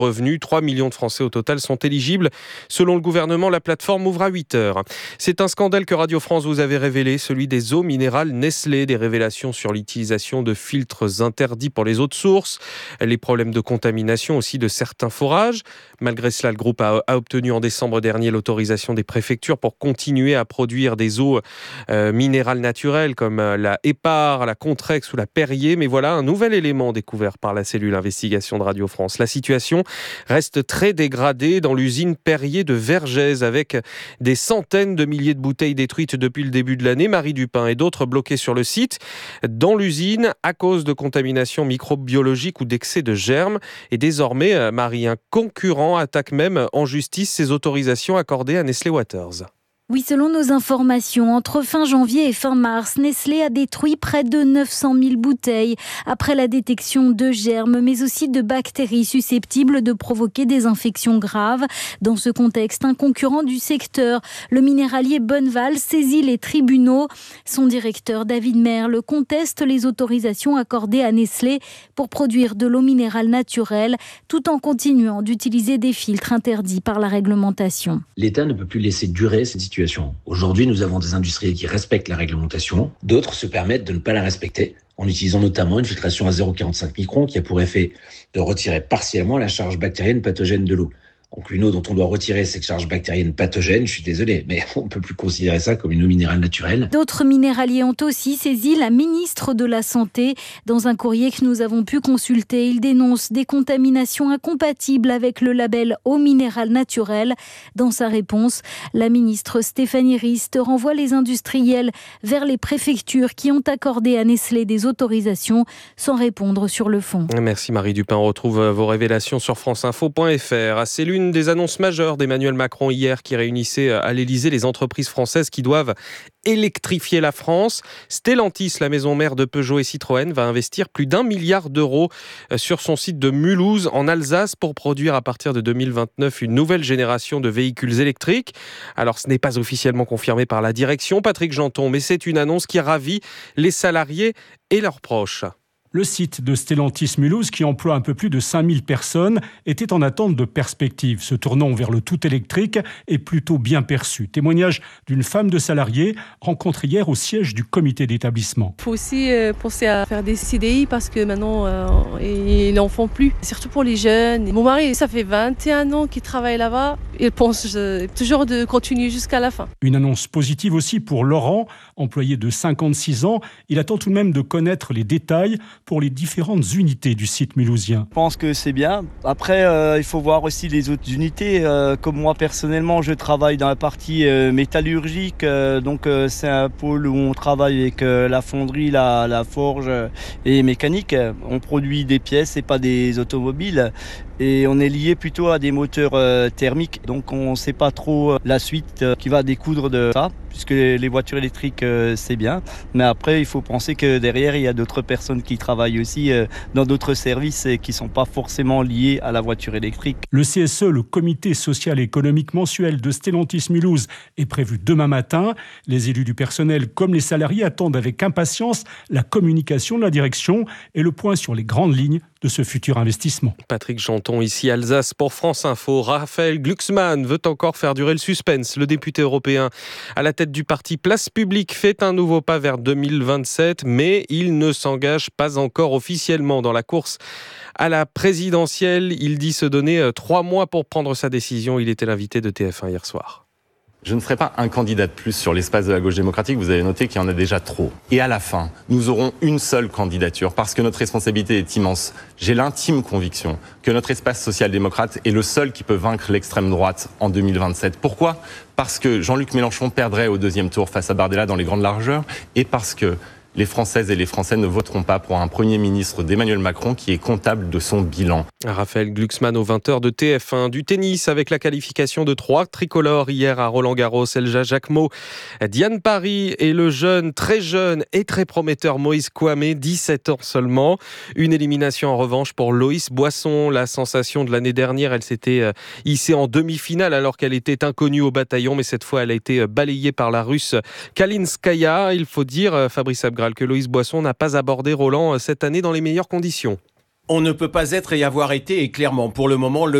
revenus. 3 millions de Français au total sont éligibles. Selon le gouvernement, la plateforme ouvre à 8 heures. C'est un scandale que Radio France vous avait révélé, celui des eaux minérales Nestlé. Des révélations sur l'utilisation de filtres interdits pour les eaux de source, les problèmes de contamination aussi de certains forages. Malgré cela, le groupe a obtenu en décembre dernier l'autorisation des préfectures pour continuer à produire des eaux minérales naturelles comme la Hépar, la Contrex ou la Perrier. Mais voilà un nouvel élément découvert par la cellule investigation de Radio France. La situation reste très dégradée dans l'usine Perrier de Vergès avec des centaines de milliers de bouteilles détruites depuis le début de l'année. Marie Dupin et d'autres bloqués sur le site dans l'usine à cause de contamination microbiologique ou d'excès de germes. Et désormais, Marie, un concurrent attaque même en justice ces autorisations accordées à Nestlé Waters. Oui, selon nos informations, entre fin janvier et fin mars, Nestlé a détruit près de 900 000 bouteilles après la détection de germes, mais aussi de bactéries susceptibles de provoquer des infections graves. Dans ce contexte, un concurrent du secteur, le minéralier Bonneval, saisit les tribunaux. Son directeur, David Merle, conteste les autorisations accordées à Nestlé pour produire de l'eau minérale naturelle, tout en continuant d'utiliser des filtres interdits par la réglementation. L'État ne peut plus laisser durer cette situation. Aujourd'hui, nous avons des industriels qui respectent la réglementation. D'autres se permettent de ne pas la respecter en utilisant notamment une filtration à 0,45 microns qui a pour effet de retirer partiellement la charge bactérienne pathogène de l'eau. Donc une eau dont on doit retirer cette charge bactérienne pathogène, je suis désolé, mais on ne peut plus considérer ça comme une eau minérale naturelle. D'autres minéraliers ont aussi saisi la ministre de la Santé. Dans un courrier que nous avons pu consulter, ils dénoncent des contaminations incompatibles avec le label eau minérale naturelle. Dans sa réponse, la ministre Stéphanie Rist renvoie les industriels vers les préfectures qui ont accordé à Nestlé des autorisations sans répondre sur le fond. Merci Marie Dupin. On retrouve vos révélations sur franceinfo.fr. C'est l'une des annonces majeures d'Emmanuel Macron hier qui réunissait à l'Élysée les entreprises françaises qui doivent électrifier la France. Stellantis, la maison mère de Peugeot et Citroën, va investir plus d'1 milliard d'euros sur son site de Mulhouse en Alsace pour produire à partir de 2029 une nouvelle génération de véhicules électriques. Alors ce n'est pas officiellement confirmé par la direction, Patrick Janton, mais c'est une annonce qui ravit les salariés et leurs proches. Le site de Stellantis Mulhouse, qui emploie un peu plus de 5000 personnes, était en attente de perspectives. Se tournant vers le tout électrique est plutôt bien perçu. Témoignage d'une femme de salariée rencontrée hier au siège du comité d'établissement. Il faut aussi penser à faire des CDI parce que maintenant, ils n'en font plus. Surtout pour les jeunes. Mon mari, ça fait 21 ans qu'il travaille là-bas. Il pense toujours de continuer jusqu'à la fin. Une annonce positive aussi pour Laurent, employé de 56 ans. Il attend tout de même de connaître les détails pour les différentes unités du site mulhousien. Je pense que c'est bien. Après, il faut voir aussi les autres unités. Comme moi, personnellement, je travaille dans la partie métallurgique. Donc, c'est un pôle où on travaille avec la fonderie, la forge et mécanique. On produit des pièces et pas des automobiles. Et on est lié plutôt à des moteurs thermiques. Donc, on ne sait pas trop la suite qui va découdre de ça, puisque les voitures électriques, c'est bien. Mais après, il faut penser que derrière, il y a d'autres personnes qui travaillent aussi dans d'autres services et qui ne sont pas forcément liés à la voiture électrique. Le CSE, le comité social et économique mensuel de Stellantis Mulhouse, est prévu demain matin. Les élus du personnel comme les salariés attendent avec impatience la communication de la direction et le point sur les grandes lignes de ce futur investissement. Patrick Janton, ici Alsace pour France Info. Raphaël Glucksmann veut encore faire durer le suspense. Le député européen à la tête du parti Place Publique fait un nouveau pas vers 2027, mais il ne s'engage pas encore officiellement dans la course à la présidentielle. Il dit se donner 3 mois pour prendre sa décision. Il était l'invité de TF1 hier soir. Je ne serai pas un candidat de plus sur l'espace de la gauche démocratique, vous avez noté qu'il y en a déjà trop. Et à la fin, nous aurons une seule candidature parce que notre responsabilité est immense. J'ai l'intime conviction que notre espace social-démocrate est le seul qui peut vaincre l'extrême droite en 2027. Pourquoi ? Parce que Jean-Luc Mélenchon perdrait au 2e tour face à Bardella dans les grandes largeurs et parce que les Françaises et les Français ne voteront pas pour un Premier ministre d'Emmanuel Macron qui est comptable de son bilan. Raphaël Glucksmann aux 20h de TF1. Du tennis avec la qualification de 3 tricolores hier à Roland-Garros. Elja Jacquemot, Diane Paris et le jeune, très jeune et très prometteur Moïse Kouamé, 17 ans seulement. Une élimination en revanche pour Loïs Boisson. La sensation de l'année dernière, elle s'était hissée en demi-finale alors qu'elle était inconnue au bataillon, mais cette fois elle a été balayée par la Russe Kalinskaya. Il faut dire, Fabrice Abgral, que Loïs Boisson n'a pas abordé Roland cette année dans les meilleures conditions. On ne peut pas être et avoir été, et clairement, pour le moment, le